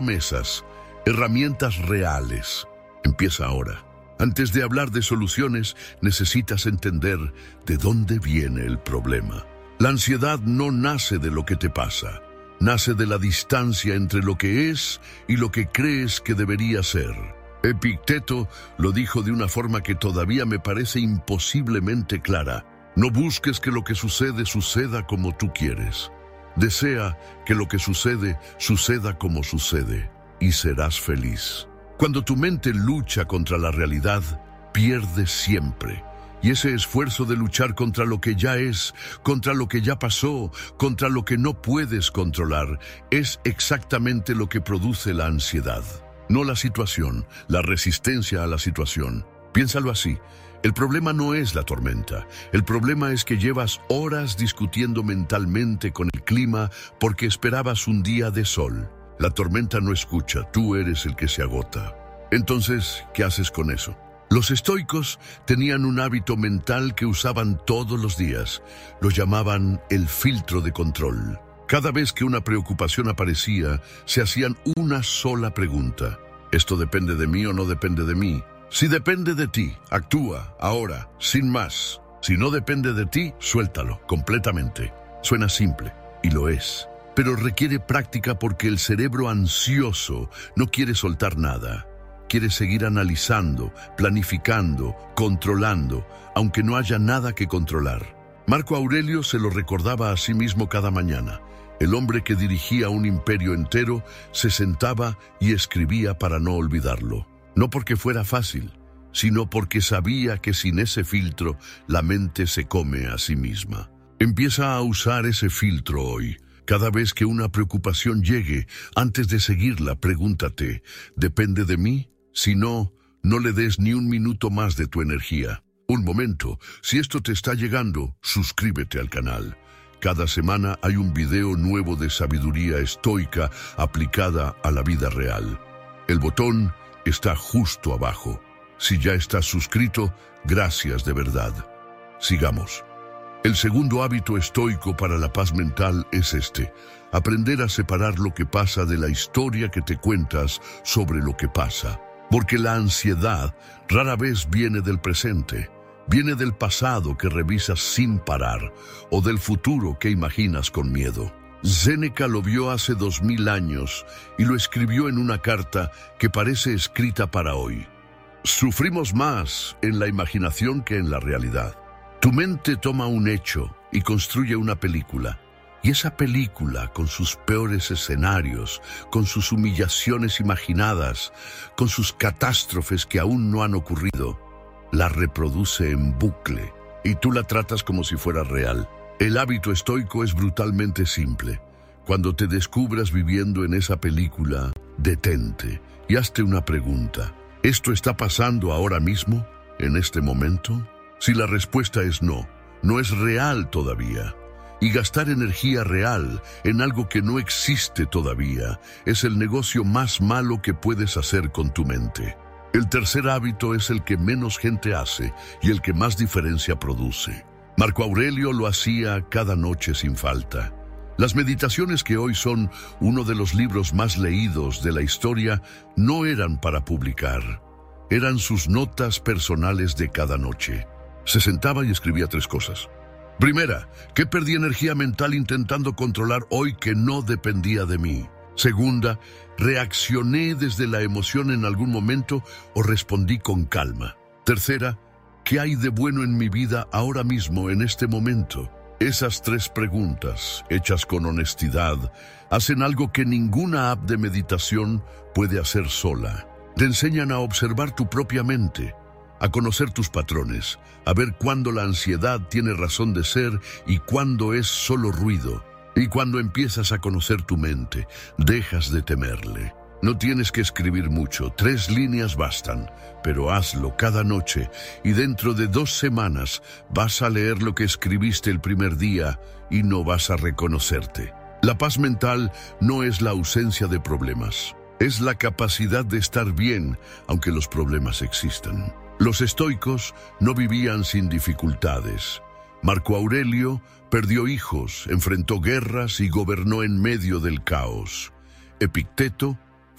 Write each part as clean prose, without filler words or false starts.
promesas, herramientas reales. Empieza ahora. Antes de hablar de soluciones, necesitas entender de dónde viene el problema. La ansiedad no nace de lo que te pasa, nace de la distancia entre lo que es y lo que crees que debería ser. Epicteto lo dijo de una forma que todavía me parece imposiblemente clara. No busques que lo que sucede suceda como tú quieres. Desea que lo que sucede suceda como sucede y serás feliz. Cuando tu mente lucha contra la realidad, pierdes siempre. Y ese esfuerzo de luchar contra lo que ya es, contra lo que ya pasó, contra lo que no puedes controlar, es exactamente lo que produce la ansiedad. No la situación, la resistencia a la situación. Piénsalo así. El problema no es la tormenta. El problema es que llevas horas discutiendo mentalmente con el clima porque esperabas un día de sol. La tormenta no escucha, tú eres el que se agota. Entonces, ¿qué haces con eso? Los estoicos tenían un hábito mental que usaban todos los días. Lo llamaban el filtro de control. Cada vez que una preocupación aparecía, se hacían una sola pregunta. ¿Esto depende de mí o no depende de mí? Si depende de ti, actúa, ahora, sin más. Si no depende de ti, suéltalo, completamente. Suena simple, y lo es. Pero requiere práctica porque el cerebro ansioso no quiere soltar nada. Quiere seguir analizando, planificando, controlando, aunque no haya nada que controlar. Marco Aurelio se lo recordaba a sí mismo cada mañana. El hombre que dirigía un imperio entero se sentaba y escribía para no olvidarlo. No porque fuera fácil, sino porque sabía que sin ese filtro la mente se come a sí misma. Empieza a usar ese filtro hoy. Cada vez que una preocupación llegue, antes de seguirla, pregúntate, ¿depende de mí? Si no, no le des ni un minuto más de tu energía. Un momento, si esto te está llegando, suscríbete al canal. Cada semana hay un video nuevo de sabiduría estoica aplicada a la vida real. El botón está justo abajo. Si ya estás suscrito, gracias de verdad. Sigamos. El segundo hábito estoico para la paz mental es este: aprender a separar lo que pasa de la historia que te cuentas sobre lo que pasa. Porque la ansiedad rara vez viene del presente, viene del pasado que revisas sin parar o del futuro que imaginas con miedo. Séneca lo vio hace 2000 años y lo escribió en una carta que parece escrita para hoy. Sufrimos más en la imaginación que en la realidad. Tu mente toma un hecho y construye una película. Y esa película, con sus peores escenarios, con sus humillaciones imaginadas, con sus catástrofes que aún no han ocurrido, la reproduce en bucle y tú la tratas como si fuera real. El hábito estoico es brutalmente simple. Cuando te descubras viviendo en esa película, detente y hazte una pregunta. ¿Esto está pasando ahora mismo, en este momento? Si la respuesta es no, no es real todavía. Y gastar energía real en algo que no existe todavía es el negocio más malo que puedes hacer con tu mente. El tercer hábito es el que menos gente hace y el que más diferencia produce. Marco Aurelio lo hacía cada noche sin falta. Las meditaciones, que hoy son uno de los libros más leídos de la historia, no eran para publicar. Eran sus notas personales de cada noche. Se sentaba y escribía 3 cosas. Primera, que perdí energía mental intentando controlar hoy que no dependía de mí. Segunda, reaccioné desde la emoción en algún momento o respondí con calma. Tercera, ¿qué hay de bueno en mi vida ahora mismo, en este momento? Esas 3 preguntas, hechas con honestidad, hacen algo que ninguna app de meditación puede hacer sola. Te enseñan a observar tu propia mente, a conocer tus patrones, a ver cuándo la ansiedad tiene razón de ser y cuándo es solo ruido. Y cuando empiezas a conocer tu mente, dejas de temerle. No tienes que escribir mucho, 3 líneas bastan, pero hazlo cada noche y dentro de 2 semanas vas a leer lo que escribiste el primer día y no vas a reconocerte. La paz mental no es la ausencia de problemas, es la capacidad de estar bien aunque los problemas existan. Los estoicos no vivían sin dificultades. Marco Aurelio perdió hijos, enfrentó guerras y gobernó en medio del caos. Epicteto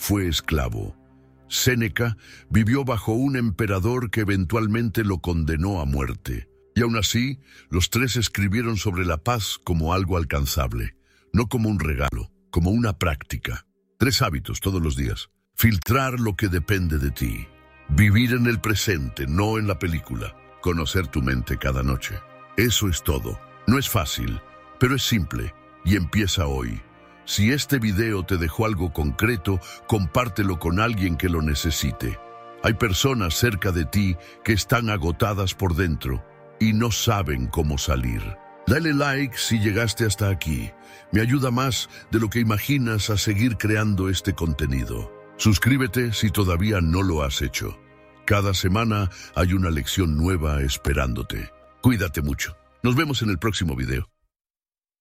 fue esclavo. Séneca vivió bajo un emperador que eventualmente lo condenó a muerte. Y aún así, los tres escribieron sobre la paz como algo alcanzable, no como un regalo, como una práctica. 3 hábitos todos los días. Filtrar lo que depende de ti. Vivir en el presente, no en la película. Conocer tu mente cada noche. Eso es todo. No es fácil, pero es simple y empieza hoy. Si este video te dejó algo concreto, compártelo con alguien que lo necesite. Hay personas cerca de ti que están agotadas por dentro y no saben cómo salir. Dale like si llegaste hasta aquí. Me ayuda más de lo que imaginas a seguir creando este contenido. Suscríbete si todavía no lo has hecho. Cada semana hay una lección nueva esperándote. Cuídate mucho. Nos vemos en el próximo video.